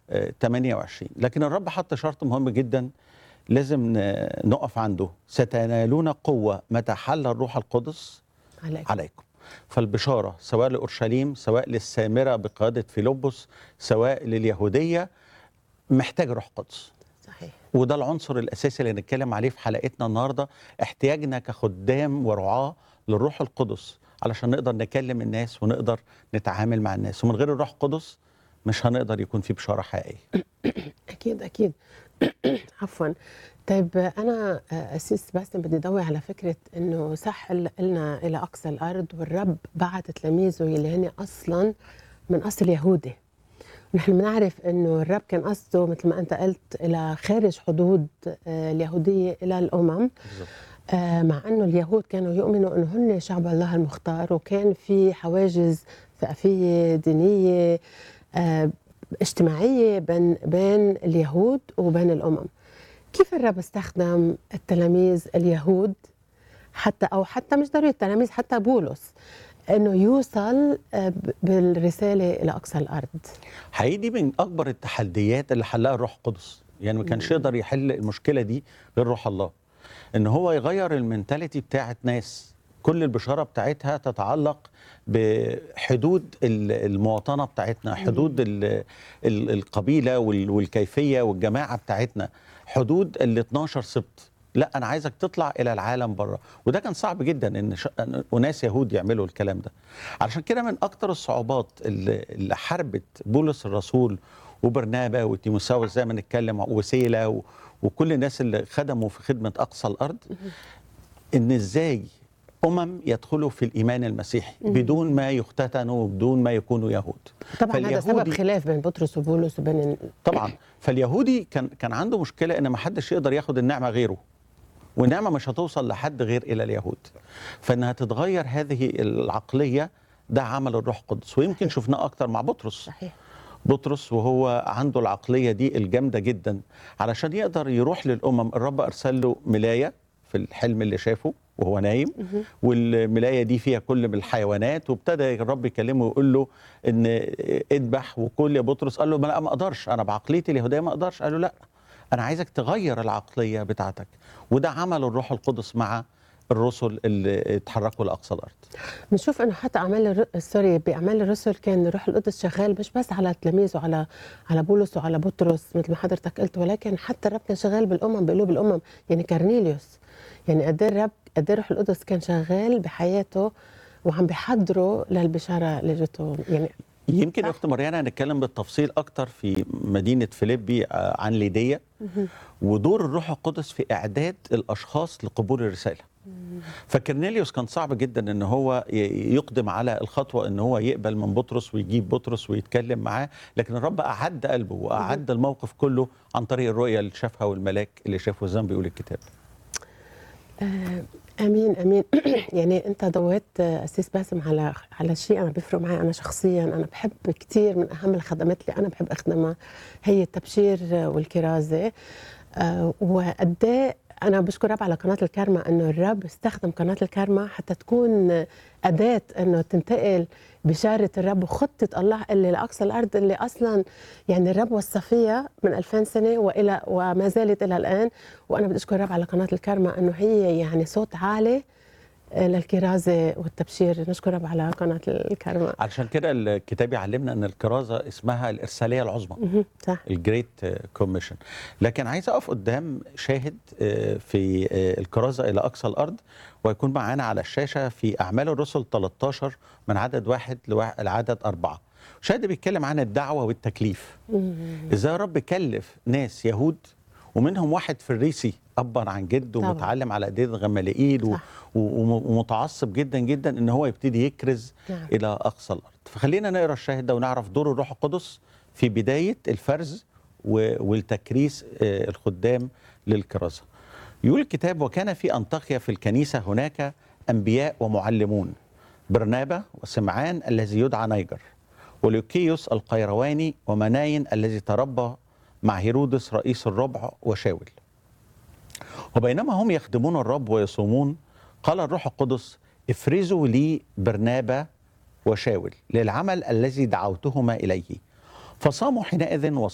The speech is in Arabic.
28. لكن الرب حط شرط مهم جدا لازم نقف عنده: ستنالون قوة متى حل الروح القدس عليكم. فالبشارة سواء لأورشليم، سواء للسامرة بقيادة فيلبس، سواء لليهودية، محتاج روح قدس. صحيح. وده العنصر الأساسي اللي نتكلم عليه في حلقتنا النهاردة، احتياجنا كخدام ورعاة للروح القدس علشان نقدر نكلم الناس ونقدر نتعامل مع الناس. ومن غير الروح القدس مش هنقدر يكون في بشارة حقيقية. أكيد أكيد. عفوا. طيب أنا أسيس باسم بدي ضوي على فكرة إنه صح قلنا إلى أقصى الأرض، والرب بعت تلاميذه اللي هن أصلا من أصل يهودي. نحن بنعرف إنه الرب كان قصده مثل ما أنت قلت إلى خارج حدود اليهودية إلى الأمم. مع إنه اليهود كانوا يؤمنوا إنه هن شعب الله المختار، وكان في حواجز ثقافية دينية اجتماعية بين اليهود وبين الأمم. كيف الرب استخدم التلاميذ اليهود حتى مش ضروري التلاميذ، حتى بولس، انه يوصل بالرساله الى اقصى الارض؟ حقيقي دي من اكبر التحديات اللي حلها الروح القدس. يعني ما كانش يقدر يحل المشكله دي غير روح الله، ان هو يغير المنتاليتي بتاعت ناس كل البشاره بتاعتها تتعلق بحدود المواطنه بتاعتنا، حدود القبيله والكيفيه والجماعه بتاعتنا، حدود ال 12 سبط. لا، انا عايزك تطلع الى العالم بره. وده كان صعب جدا ان وناس يهود يعملوا الكلام ده. علشان كده من اكتر الصعوبات اللي حاربت بولس الرسول وبرنابا وتيموثاوس زي ما نتكلم وسيلة وكل الناس اللي خدموا في خدمة أقصى الأرض، إن إزاي يدخلوا في الإيمان المسيحي بدون ما يختتنوا وبدون ما يكونوا يهود. طبعا هذا سبب خلاف بين بطرس وبولس وبين طبعا. فاليهودي كان عنده مشكلة إن ما حدش يقدر ياخد النعمة غيره، والنعمة مش هتوصل لحد غير إلى اليهود. فإنها تتغير هذه العقلية، ده عمل الروح القدس. ويمكن شفناه أكتر مع بطرس. صحيح. بطرس وهو عنده العقلية دي الجامدة جدا علشان يقدر يروح للأمم. الرب أرسل له ملاية في الحلم اللي شافه وهو نايم، والملاية دي فيها كل من الحيوانات، وابتدى الرب يكلمه ويقول له إن اذبح وكل. يا بطرس قال له لا، ما أقدرش، أنا بعقليتي اليهودية ما أقدرش. قال له لا، أنا عايزك تغير العقلية بتاعتك. وده عمل الروح القدس مع الرسل اللي اتحركوا لأقصى الأرض. بنشوف انه حتى باعمال الرسل كان الروح القدس شغال مش بس على التلاميذ على بولس وعلى بطرس مثل ما حضرتك قلت، ولكن حتى الرب كان شغال بالامم، بقلوب الامم. يعني كارنيليوس، يعني قد ايه الروح القدس كان شغال بحياته وعم بيحضره للبشاره اللي جته. يعني يمكن اخت مريانة هنتكلم بالتفصيل اكتر في مدينة فيليبي عن ليديا ودور الروح القدس في اعداد الاشخاص لقبول الرسالة. فكرنيليوس كان صعب جدا ان هو يقدم على الخطوة ان هو يقبل من بطرس ويجيب بطرس ويتكلم معاه، لكن الرب اعد قلبه واعد الموقف كله عن طريق الرؤية اللي شافها والملاك اللي شافه زي ما بيقول الكتاب. امين امين. يعني انت ضويت اسيس باسم على شيء انا بيفرق معي انا شخصيا. انا بحب كثير، من اهم الخدمات اللي انا بحب اخدمها هي التبشير والكرازه. وقد انا بشكر رب على قناه الكارما انه الرب استخدم قناه الكارما حتى تكون اداه انه تنتقل بشاره الرب وخطه الله اللي لاقصى الارض، اللي اصلا يعني الرب وصى فيها من 2000 سنه وما زالت الى الان. وانا بدي اشكر رب على قناه الكارما انه هي يعني صوت عالي للكرازه والتبشير. نشكر رب على قناه الكارما. علشان كده الكتاب يعلمنا ان الكرازه اسمها الارساليه العظمى، صح، الجريت كوميشن. لكن عايز اقف قدام شاهد في الكرازه الى اقصى الارض، ويكون معانا على الشاشه في اعمال الرسل 13 من عدد 1 لعدد 4. شاهد بيتكلم عن الدعوه والتكليف. ازاي الرب كلف ناس يهود ومنهم واحد فريسي ابا عن جد ومتعلم على ايدين غمالائيل ومتعصب جدا جدا ان هو يبتدي يكرز الى اقصى الارض. فخلينا نقرا الشاهد ده ونعرف دور الروح القدس في بدايه الفرز والتكريس الخدام للكرازه. يقول الكتاب: وكان في انطاكيا في الكنيسه هناك انبياء ومعلمون، برنابا وسمعان الذي يدعى نيجر، ولوكيوس القيرواني، ومناين الذي تربى مع هيرودس رئيس الربع، وشاول. وبينما هم يخدمون الرب ويصومون، قال الروح القدس: افرزوا لي برنابا وشاول للعمل الذي دعوتهما إليه. فصاموا حينئذ